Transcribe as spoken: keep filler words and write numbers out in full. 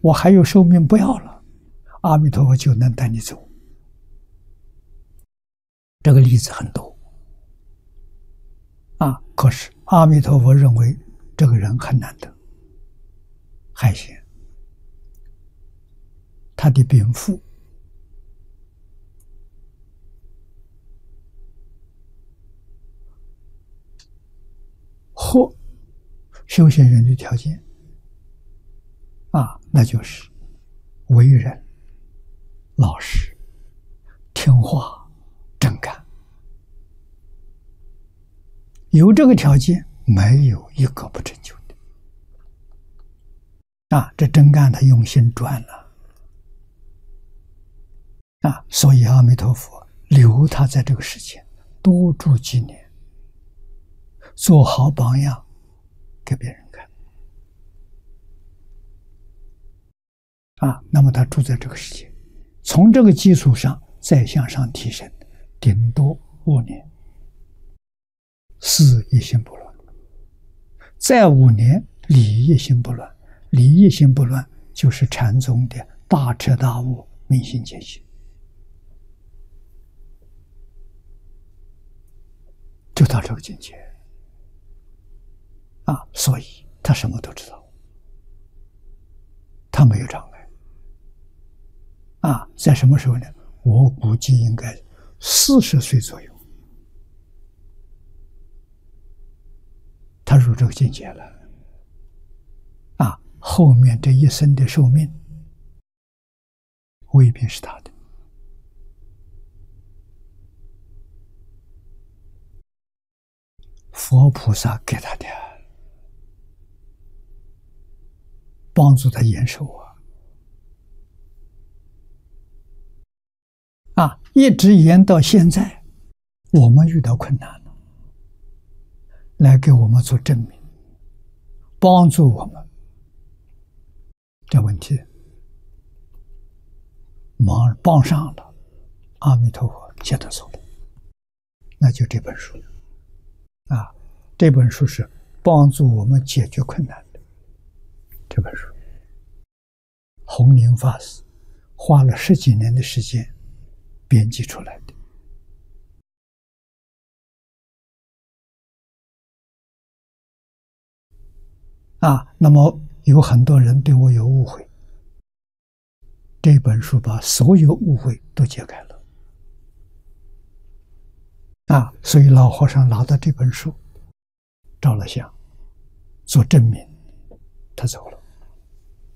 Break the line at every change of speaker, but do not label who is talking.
我还有寿命不要了，阿弥陀佛就能带你走。这个例子很多啊，可是阿弥陀佛认为这个人很难得，海鲜，他的禀赋或修行人的条件啊，那就是为人老实、听话、真干。有这个条件，没有一个不成就的。啊，这真干他用心专了啊，所以阿弥陀佛留他在这个世界多住几年，做好榜样给别人看啊。那么他住在这个世界，从这个基础上再向上提升，顶多五年，事一心不乱，再五年理一心不乱。理一心不乱就是禅宗的大彻大悟、明心见性，就到这个境界啊。所以他什么都知道，他没有障碍啊。在什么时候呢？我估计应该四十岁左右，他入这个境界了啊。后面这一生的寿命未必是他的，佛菩萨给他的，帮助他延寿啊啊！一直延到现在，我们遇到困难了，来给我们做证明，帮助我们。这问题忙帮上了，阿弥陀佛接得走了，那就这本书啊，这本书是帮助我们解决困难的。这本书，弘宁法师花了十几年的时间编辑出来的啊。那么有很多人对我有误会，这本书把所有误会都解开了啊。所以老和尚拿到这本书照了相做证明，他走了。